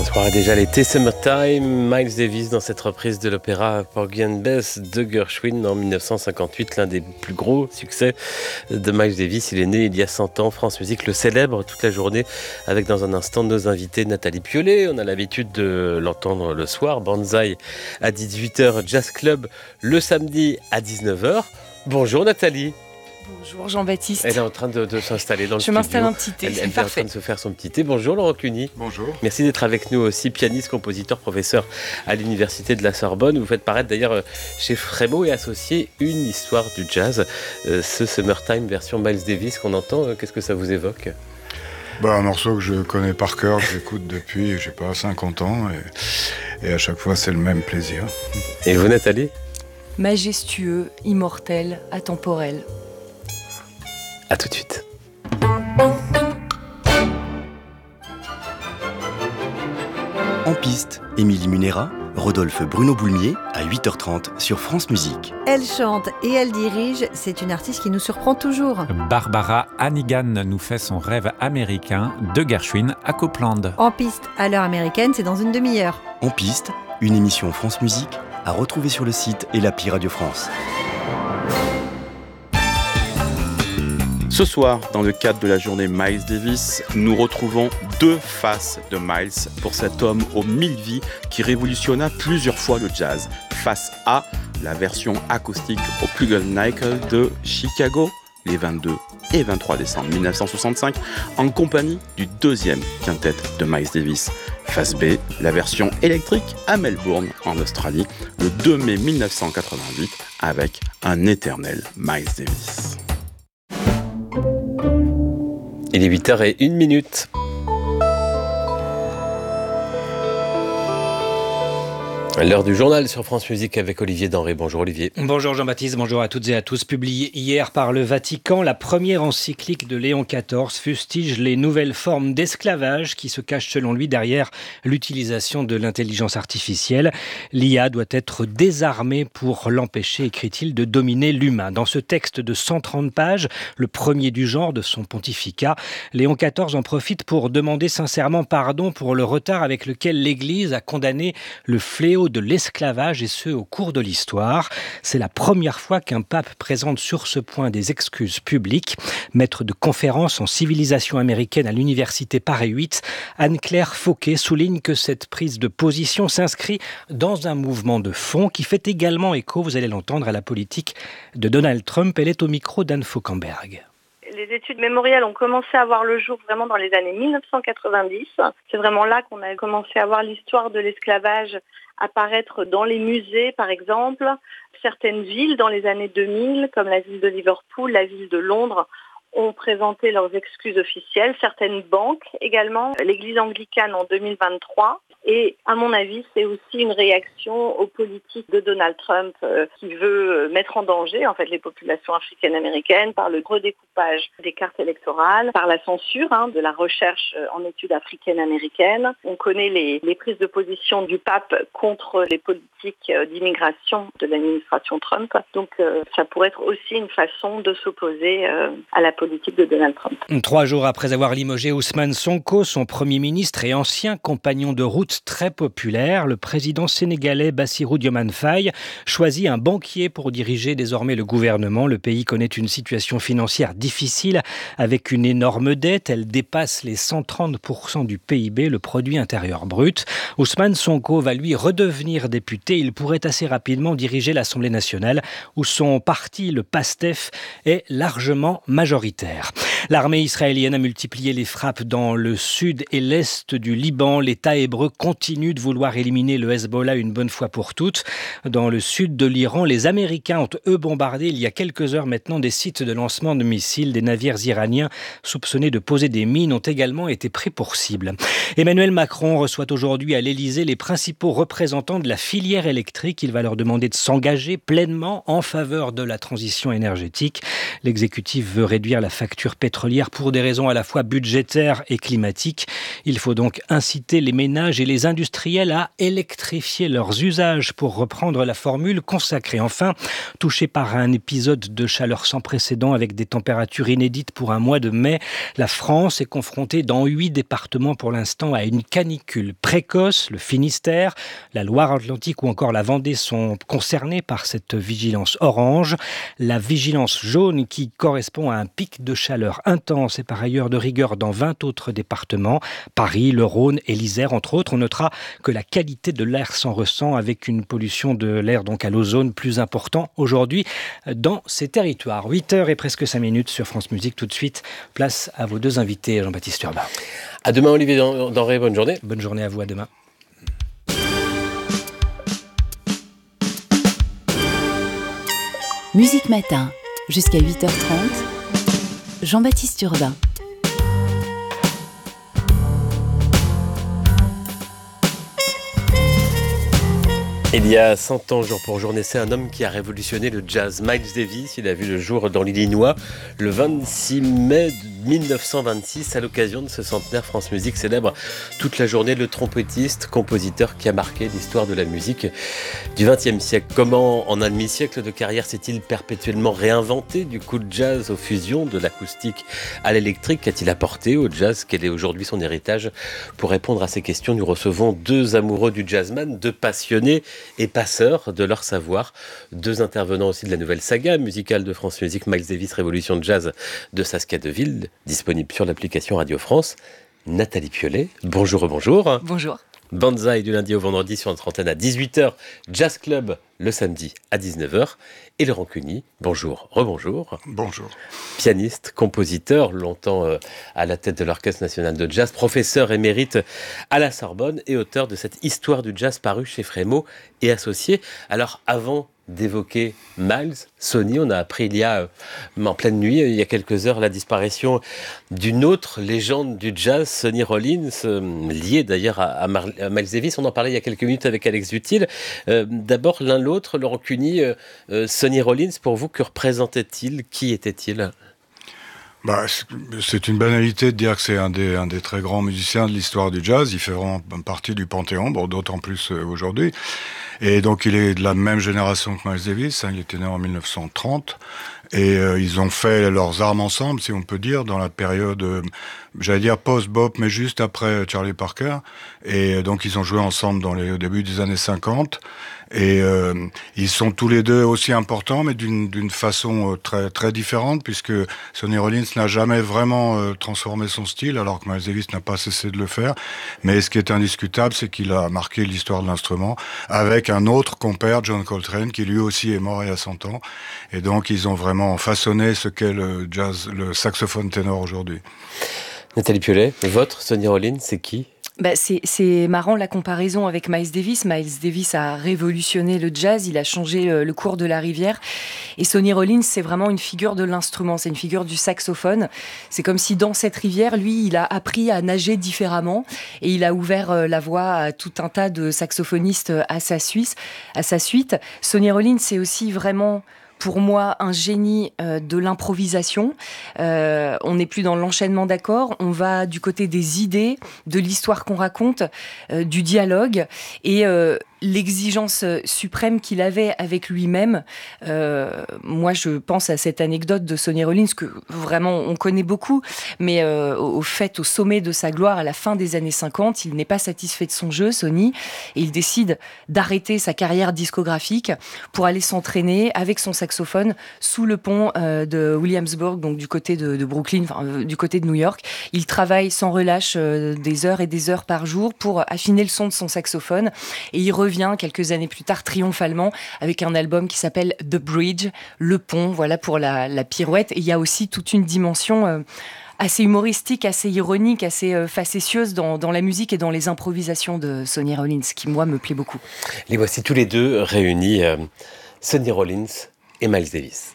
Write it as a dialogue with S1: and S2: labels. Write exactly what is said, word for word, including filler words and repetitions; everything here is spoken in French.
S1: Ce soir est déjà l'été, Summertime, Miles Davis dans cette reprise de l'opéra Porgy and Bess de Gershwin en dix-neuf cent cinquante-huit, l'un des plus gros succès de Miles Davis. Il est né il y a cent ans, France Musique le célèbre toute la journée avec dans un instant nos invités Nathalie Piollet. On a l'habitude de l'entendre le soir, Banzai à dix-huit heures, Jazz Club le samedi à dix-neuf heures. Bonjour Nathalie.
S2: Bonjour Jean-Baptiste.
S1: Elle est en train de, de s'installer dans le
S2: Je
S1: studio.
S2: Je m'installe un petit thé,
S1: Elle,
S2: c'est
S1: elle est
S2: parfait.
S1: en train de se faire son petit thé. Bonjour Laurent Cluny.
S3: Bonjour.
S1: Merci d'être avec nous aussi, pianiste, compositeur, professeur à l'Université de la Sorbonne. Vous faites paraître d'ailleurs chez Frémaux et Associés une histoire du jazz. Euh, ce Summertime version Miles Davis qu'on entend, qu'est-ce que ça vous évoque ?
S3: Bah, un morceau que je connais par cœur, que j'écoute depuis, je sais pas, cinquante ans. Et, et à chaque fois, c'est le même plaisir.
S1: Et vous Nathalie ?
S2: Majestueux, immortel, atemporel.
S1: A tout de suite.
S4: En piste, Émilie Munera, Rodolphe Bruno Boulmier à huit heures trente sur France Musique.
S5: Elle chante et elle dirige, c'est une artiste qui nous surprend toujours.
S6: Barbara Hannigan nous fait son rêve américain de Gershwin à Copland.
S5: En piste, à l'heure américaine, c'est dans une demi-heure.
S4: En piste, une émission France Musique à retrouver sur le site et l'appli Radio France.
S7: Ce soir, dans le cadre de la journée Miles Davis, nous retrouvons deux faces de Miles pour cet homme aux mille vies qui révolutionna plusieurs fois le jazz. Face A, la version acoustique au Pluggle Nickel de Chicago, les vingt-deux et vingt-trois décembre mille neuf cent soixante-cinq, en compagnie du deuxième quintet de Miles Davis. Face B, la version électrique à Melbourne, en Australie, le deux mai mille neuf cent quatre-vingt-huit, avec un éternel Miles Davis.
S1: Il est huit heures zéro une minute. L'heure du journal sur France Musique avec Olivier Denré. Bonjour Olivier.
S8: Bonjour Jean-Baptiste, bonjour à toutes et à tous. Publié hier par le Vatican, la première encyclique de Léon quatorze fustige les nouvelles formes d'esclavage qui se cachent selon lui derrière l'utilisation de l'intelligence artificielle. L'I A doit être désarmée pour l'empêcher, écrit-il, de dominer l'humain. Dans ce texte de cent trente pages, le premier du genre de son pontificat, Léon quatorze en profite pour demander sincèrement pardon pour le retard avec lequel l'Église a condamné le fléau de l'esclavage, et ce au cours de l'histoire. C'est la première fois qu'un pape présente sur ce point des excuses publiques. Maître de conférence en civilisation américaine à l'université Paris huit, Anne-Claire Fauquet souligne que cette prise de position s'inscrit dans un mouvement de fond qui fait également écho, vous allez l'entendre, à la politique de Donald Trump. Elle est au micro d'Anne Fauquemberg.
S9: Les études mémorielles ont commencé à voir le jour vraiment dans les années mille neuf cent quatre-vingt-dix. C'est vraiment là qu'on a commencé à voir l'histoire de l'esclavage apparaître dans les musées, par exemple. Certaines villes dans les années deux mille, comme la ville de Liverpool, la ville de Londres, ont présenté leurs excuses officielles. Certaines banques également, l'église anglicane en deux mille vingt-trois. Et à mon avis, c'est aussi une réaction aux politiques de Donald Trump euh, qui veut mettre en danger en fait les populations africaines-américaines par le redécoupage des cartes électorales, par la censure hein, de la recherche en études africaines-américaines. On connaît les, les prises de position du pape contre les politiques d'immigration de l'administration Trump. Donc euh, ça pourrait être aussi une façon de s'opposer euh, à la politique de Donald Trump.
S8: Trois jours après avoir limogé Ousmane Sonko, son premier ministre et ancien compagnon de route très populaire, le président sénégalais Bassirou Diomaye Faye choisit un banquier pour diriger désormais le gouvernement. Le pays connaît une situation financière difficile avec une énorme dette. Elle dépasse les cent trente pour cent du P I B, le produit intérieur brut. Ousmane Sonko va lui redevenir député. Il pourrait assez rapidement diriger l'Assemblée nationale où son parti, le PASTEF, est largement majoritaire. L'armée israélienne a multiplié les frappes dans le sud et l'est du Liban. L'État hébreu continue de vouloir éliminer le Hezbollah une bonne fois pour toutes. Dans le sud de l'Iran, les Américains ont eux bombardé il y a quelques heures maintenant des sites de lancement de missiles. Des navires iraniens soupçonnés de poser des mines ont également été pris pour cible. Emmanuel Macron reçoit aujourd'hui à l'Élysée les principaux représentants de la filière électrique. Il va leur demander de s'engager pleinement en faveur de la transition énergétique. L'exécutif veut réduire la facture pétrolière pour des raisons à la fois budgétaires et climatiques. Il faut donc inciter les ménages et les les industriels à électrifier leurs usages, pour reprendre la formule consacrée. Enfin, touché par un épisode de chaleur sans précédent avec des températures inédites pour un mois de mai, la France est confrontée dans huit départements pour l'instant à une canicule précoce. Le Finistère, la Loire-Atlantique ou encore la Vendée sont concernés par cette vigilance orange. La vigilance jaune qui correspond à un pic de chaleur intense et par ailleurs de rigueur dans vingt autres départements, Paris, le Rhône et l'Isère entre autres. On notera que la qualité de l'air s'en ressent avec une pollution de l'air donc à l'ozone plus important aujourd'hui dans ces territoires. huit heures et presque cinq minutes sur France Musique. Tout de suite, place à vos deux invités, Jean-Baptiste Urbain.
S1: À demain, Olivier Denré, bonne journée.
S8: Bonne journée à vous, à demain.
S10: Musique Matin, jusqu'à huit heures trente, Jean-Baptiste Urbain.
S1: Il y a cent ans, jour pour jour, naissait un homme qui a révolutionné le jazz. Miles Davis, il a vu le jour dans l'Illinois le vingt-six mai mille neuf cent vingt-six. À l'occasion de ce centenaire, France Musique célèbre toute la journée le trompettiste, compositeur qui a marqué l'histoire de la musique du vingtième siècle. Comment, en un demi-siècle de carrière, s'est-il perpétuellement réinventé du coup de jazz aux fusions, de l'acoustique à l'électrique? Qu'a-t-il apporté au jazz? Quel est aujourd'hui son héritage? Pour répondre à ces questions, nous recevons deux amoureux du jazzman, deux passionnés et passeurs de leur savoir. Deux intervenants aussi de la nouvelle saga musicale de France Musique, Miles Davis, Révolution de Jazz de Saskia Deville, disponible sur l'application Radio France. Nathalie Piolet, bonjour, bonjour.
S2: Bonjour.
S1: Banzai du lundi au vendredi sur notre antenne à dix-huit heures, Jazz Club le samedi à dix-neuf heures. Et Laurent Cuny, bonjour, rebonjour.
S3: Bonjour.
S1: Pianiste, compositeur, longtemps euh, à la tête de l'Orchestre National de Jazz, professeur émérite à la Sorbonne et auteur de cette histoire du jazz parue chez Frémaux et Associés. Alors avant d'évoquer Miles, Sony, on a appris il y a, euh, en pleine nuit, il y a quelques heures, la disparition d'une autre légende du jazz, Sonny Rollins, euh, liée d'ailleurs à, à, Mar- à Miles Davis. On en parlait il y a quelques minutes avec Alex Dutil. Euh, d'abord, l'un l'autre, Laurent Cuny, euh, euh, Sonny Rollins, pour vous, que représentait-il? Qui était-il?
S3: Bah, c'est une banalité de dire que c'est un des, un des très grands musiciens de l'histoire du jazz. Il fait vraiment partie du panthéon, bon, d'autant plus euh, aujourd'hui. Et donc il est de la même génération que Miles Davis, hein, il était né en mille neuf cent trente, et euh, ils ont fait leurs armes ensemble, si on peut dire, dans la période, euh, j'allais dire post-bop, mais juste après Charlie Parker. Et euh, donc ils ont joué ensemble dans les, au début des années cinquante. Et euh, ils sont tous les deux aussi importants, mais d'une, d'une façon euh, très, très différente, puisque Sonny Rollins n'a jamais vraiment euh, transformé son style, alors que Miles Davis n'a pas cessé de le faire. Mais ce qui est indiscutable, c'est qu'il a marqué l'histoire de l'instrument avec un autre compère, John Coltrane, qui lui aussi est mort il y a cent ans. Et donc ils ont vraiment façonné ce qu'est le jazz, le saxophone ténor aujourd'hui.
S1: Nathalie Piolet, votre Sonny Rollins, c'est qui?
S2: Bah, c'est, c'est marrant la comparaison avec Miles Davis. Miles Davis a révolutionné le jazz, il a changé le, le cours de la rivière. Et Sonny Rollins, c'est vraiment une figure de l'instrument, c'est une figure du saxophone. C'est comme si dans cette rivière, lui, il a appris à nager différemment et il a ouvert la voie à tout un tas de saxophonistes à sa, Suisse, à sa suite. Sonny Rollins, c'est aussi vraiment, pour moi, un génie euh, de l'improvisation. Euh, on n'est plus dans l'enchaînement d'accords, on va du côté des idées, de l'histoire qu'on raconte, euh, du dialogue et euh, l'exigence suprême qu'il avait avec lui-même. Euh, moi, je pense à cette anecdote de Sonny Rollins que vraiment on connaît beaucoup, mais euh, au fait, au sommet de sa gloire, à la fin des années cinquante, il n'est pas satisfait de son jeu, Sonny, et il décide d'arrêter sa carrière discographique pour aller s'entraîner avec son saxophone sous le pont euh, de Williamsburg, donc du côté de, de Brooklyn, enfin, euh, du côté de New York. Il travaille sans relâche euh, des heures et des heures par jour pour affiner le son de son saxophone, et il revient quelques années plus tard triomphalement avec un album qui s'appelle The Bridge, le pont, voilà pour la, la pirouette. Et il y a aussi toute une dimension euh, assez humoristique, assez ironique, assez euh, facétieuse dans, dans la musique et dans les improvisations de Sonny Rollins, qui moi me plaît beaucoup.
S1: Les voici tous les deux réunis, euh, Sonny Rollins et Miles Davis.